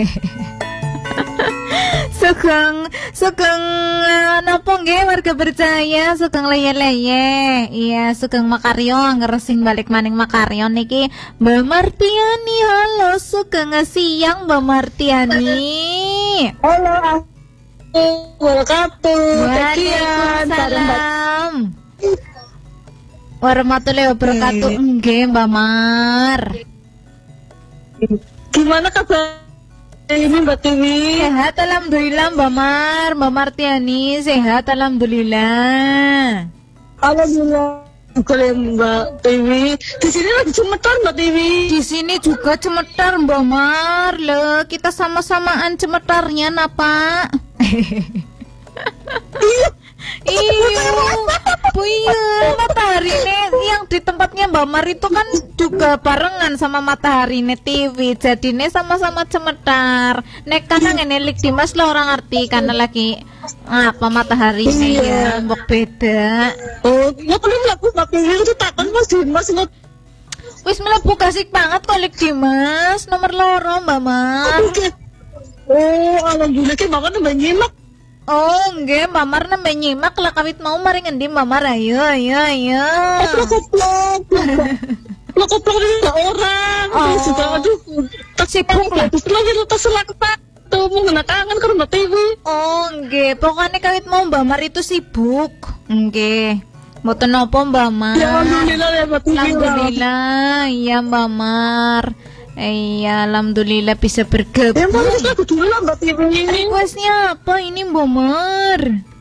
Sugeng napa nggih warga percaya sugeng leye-leye. Iya, sugeng makaryo ngeresing balik maning makaryo niki Mbak Martiani. Halo, sugeng siang Mbak Martiani. Halo, Waalaikumsalam warahmatullahi wabarakatuh. Nggih Mbak Mar. Gimana kabar ini Mbak Tiwi? Sehat alhamdulillah Mbak Mar. Mbak Martiani sehat alhamdulillah. Alhamdulillah. Kalau Mbak Tiwi di sini lagi cemetar Mbak Tiwi. Di sini juga cemetar Mbak Mar. Loh, kita sama-samaan cemetarnya napa? Iya, matahari yang di tempatnya Mbak Mar itu kan juga barengan sama matahari TV. Jadi sama-sama cemetar. Nek kan ngene lik Dimas lo orang arti karena lagi apa matahari ya, mbok beda. Oh, ya perlu mlaku Mbak Tiwi itu takon Mas Dimas lo. Wis mlebu gasik banget kok lik Dimas nomor loro Mbak Mar. Oh, alhamdulillah ki Mama nambah nyimak. Oh, nggih, Mbak Mar nambah nyimak lah kawit mau mari ngendi Mbak Mar, ayo. Koplok ini orang. Oh. Sudah aduh, tak sibuk lah. Lagi letas selak tuh mau kena tangan ke Mbak Tiwi. Oh, nggih, pokoknya kawit mau Mbak Mar itu sibuk. Nggih. Mboten napa Mbak Mar. Ya alhamdulillah ya Mbak Tiwi. Alhamdulillah, iya Mbak Mar. Iya, alhamdulillah bisa bergabung. Ya mau lagu dulu lah Mbak Tiwi ini. Requestnya apa ini Mbak Mar?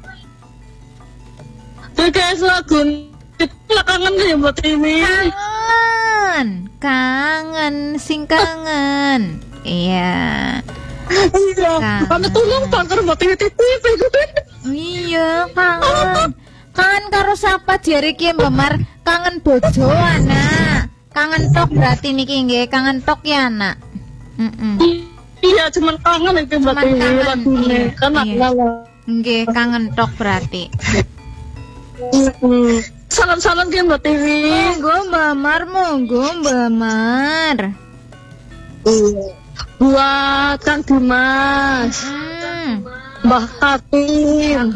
Request lagu kangen ya Mbak Tiwi. Kangen, sing kangen. Iya. Iya. Ana tolong bangker Mbak Tiwi TV. Iya, kangen. Kangen karo sapa jare ki Mbak Mar? Kangen bojo anak. Kangen tok berarti niki nggih, kangen tok ya anak. Iya, cuman kangen itu Mbak Tiwi lagune. Kan nggih, kangen tok berarti. Salam-salam ke Mbak Tiwi. Monggo Mbak Mar. Buat Kang Dimas, Mbah Kartim,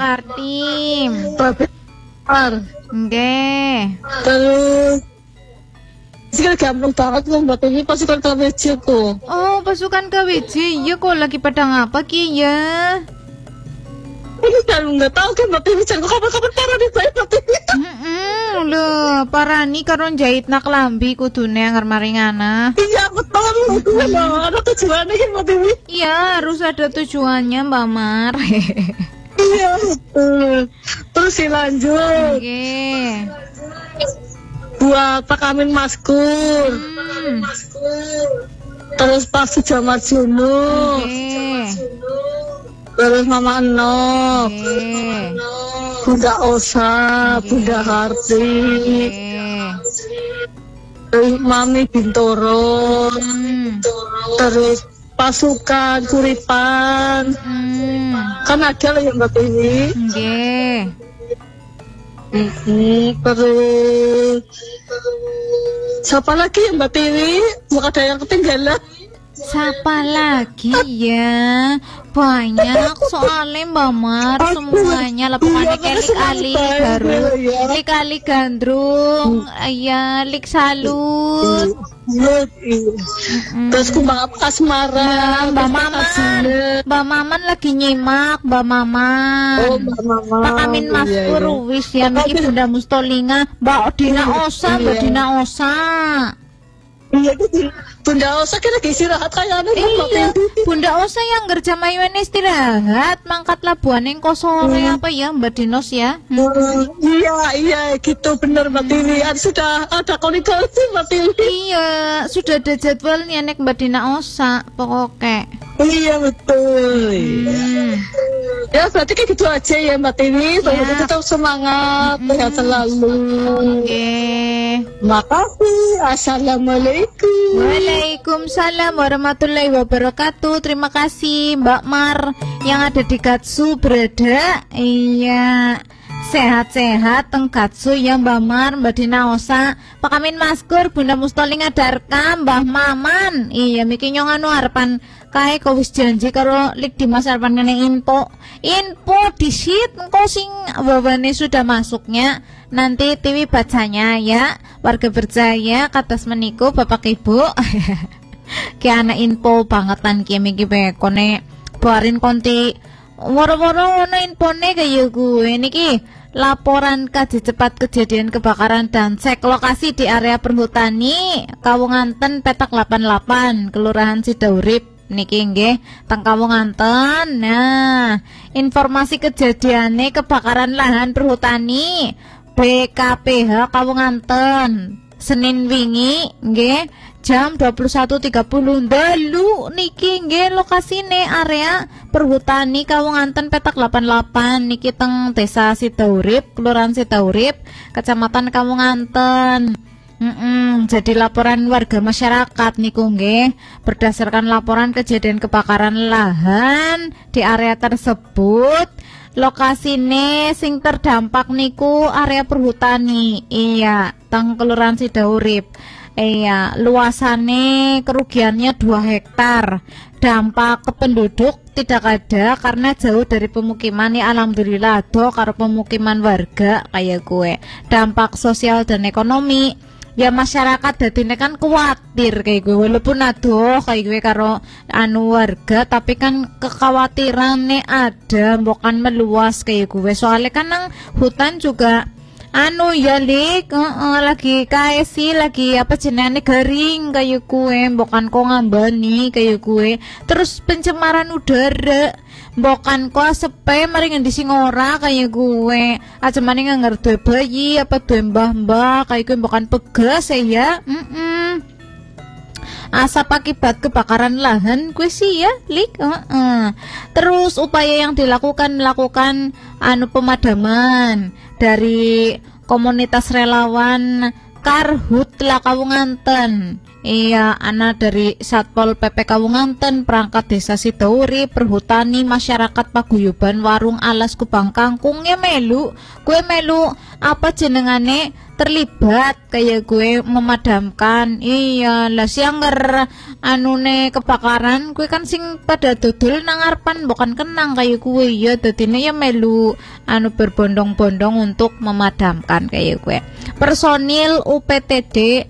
Bapak, nggih. terus sekarang gampang banget kok Mbak Tiwi pasukan KWJ kok. Oh, pasukan KWJ, iya kok lagi pada ngapa ki ya? Ini kan nggak tahu kan Mbak Tiwi, jangan kapan-kapan parah nih Mbak Tiwi. Loh, parani karo jahitna klambi kudune anger maringana. Iya betul, ada tujuannya kan Mbak Tiwi. Iya, harus ada tujuannya Mbak Mar. Iya betul. Terus lanjut. Oke. Buat Pak Amin Maskur. Terus Pak Sujamat Junu. Terus Mama Enok. Bunda Osa, Bunda Harti. Terus Mami Bintoro. Terus pasukan Kuripan. Kan ada lah yang Mbak Tiwi. Nggih. Terus siapa lagi yang Mbak Tiwi? Bukan ada yang ketinggalan. Siapa lagi ya? Banyak soalnya Mbak Mar, semuanya lah pokoknya kayak lik ali gandrung, ya lik salut. Terus kumbang asmara. Mbak Maman lagi nyimak Mbak Maman. Oh Mbak Maman. Pak Amin Maskur wis ya niki Bunda Mustolinga, Mbak Dina Osa, Mbak Dina Osa. Iya itu Bunda Osa kira lagi istirahat kayaknya. Iya, Bunda Osa yang kerja mayuan istirahat, mangkat labuan yang kosong apa ya Mbak Dinos ya? Iya gitu bener Mbak Tiwi. Sudah ada komunikasi Mbak Tiwi. Iya, sudah ada jadwalnya nek Mbak Dina Osa pokoknya. Iya betul. Ya berarti kayak gitu aja ya Mbak Tiwi. Bahwa tetap semangat, sehat selalu. Makasih. Assalamualaikum. Waalaikumsalam warahmatullahi wabarakatuh. Terima kasih Mbak Mar yang ada di Gatsu berada. Iya. Sehat-sehat tenggatsu ya Mbak Mar, Mbak Dinaosa, Pak Amin Maskur, Bunda Mustoli ngadarka, Mbah Maman. Iya miki nyong anu harapan kae kok wis janji karo Lik Dimas harapan ngene info di sheet engko sing wawane sudah masuknya. Nanti TV bacanya ya. Warga berjaya kados meniku Bapak Ibu. Ki ana info bangetan ki miki bekone barin konti woro-woro ono infone kaya gue niki laporan kaji cepat kejadian kebakaran dan cek lokasi di area perhutani Kawunganten petak 88 Kelurahan Sidaurip niki nggih teng Kawunganten. Nah, informasi kejadiannya kebakaran lahan perhutani BKPH Kawunganten Senin wingi nggih jam 21.30 dalu niki nggih lokasine area perhutani Kawunganten petak 88 niki teng Desa Sidaurip, Kelurahan Sidaurip, Kecamatan Kawunganten. Jadi laporan warga masyarakat niku nggih berdasarkan laporan kejadian kebakaran lahan di area tersebut. Lokasine sing terdampak niku area perhutani. Iya, teng Kelurahan Sidaurip. Iya, luasannya kerugiannya 2 hektar. Dampak ke penduduk tidak ada karena jauh dari pemukiman ya alhamdulillah do karo pemukiman warga kayak gue. Dampak sosial dan ekonomi ya masyarakat dadine kan kuatir kayak gue walaupun aduh kayak gue karo anu warga tapi kan kekhawatiran nih ada bukan meluas kayak gue soalnya kan nang hutan juga anu ya Lik lagi KSI lagi apa jenenge garing kayak gue bukan kok ngambani kayak gue terus pencemaran udara bukan kok sepe mari ngendi sing ora kayak gue aja maning ngerti bayi apa duwe mbah-mbah kayak gue bukan pegas ya asap akibat kebakaran lahan gue sih ya Lik. Terus upaya yang melakukan anu pemadaman dari komunitas relawan Karhutla Kawunganten. Iya, anak dari Satpol PP Kawunganten, perangkat Desa Sidaurip, perhutani, masyarakat paguyuban warung alas Kubang Kangkung ya melu. Gue melu apa jenengane terlibat kayak gue memadamkan. Iya, lah sianger anune kebakaran gue kan sing pada dodol nang arepan bukan kenang kayak gue ya dadine ya melu anu berbondong-bondong untuk memadamkan kayak gue. Personil UPTD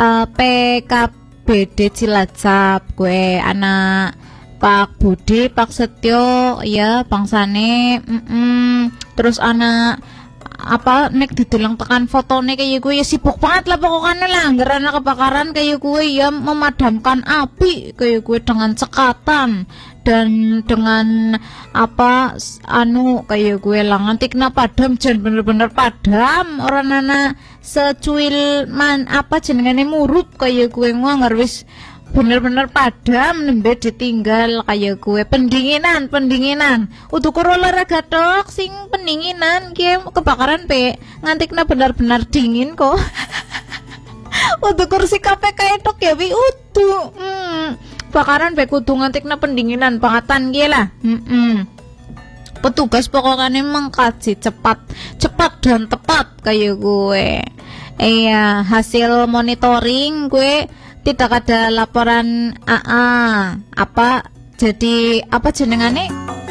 PKBD Cilacap gue anak Pak Budi Pak Setyo ya bangsane terus anak apa nek didelang tekan fotone kayak gue ya sibuk banget lah pokoknya lah karena kebakaran kayak gue ya memadamkan api kayak gue dengan cekatan dan dengan apa anu kayak gue lah ngantikna padam jan bener-bener padam orang nana secuil man apa jenengane murut kayak gue nganggar wis bener-bener padam nembe ditinggal kayak gue pendinginan untuk olahraga tok sing pendinginan ki kebakaran pe ngantikna benar-benar dingin kok untuk kursi KPK tok ya wi bakaran pe kudu ngantikna pendinginan pangatan ki lah petugas pokoknya mengkaji cepat dan tepat kayak gue. Iya, hasil monitoring gue tidak ada laporan apa jadi apa jenengane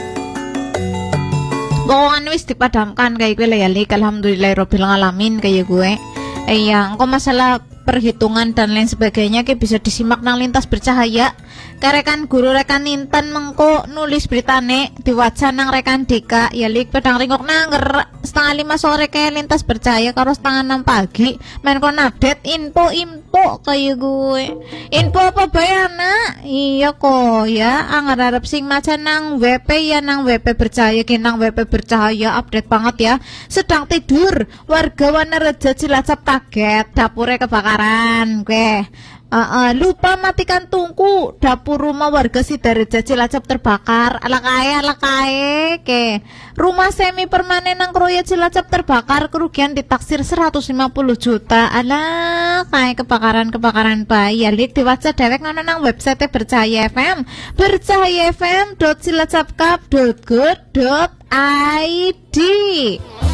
pokoknya wis dipadamkan kayak gue lah ya Lik alhamdulillahirabbil alamin kayak gue. Iya, engko masalah perhitungan dan lain sebagainya ke bisa disimak nang Lintas Bercahaya. Karekan guru rekan Intan mengko nulis beritane diwaca nang rekan Dika ya Lik pedang ringok nang 4:30 sore ke Lintas Bercahaya karo 5:30 pagi main kon update info kayak gue. Info apa bayana? Iya kok ya angar-arep sing maca nang WP ya nang WP Bercahaya ki nang WP Bercahaya update banget ya. Sedang tidur warga Wanareja Cilacap kaget dapure kebakaran gue. Lupa matikan tungku dapur rumah warga Sidareja Cilacap terbakar. Alakae ke rumah semi permanen nang Kroya Cilacap terbakar kerugian ditaksir 150 juta. Alah kayak kebakaran bayi ya Lik diwaca dewek ngono nang website Bercahaya FM bercahayafm.cilacapkap.go.id.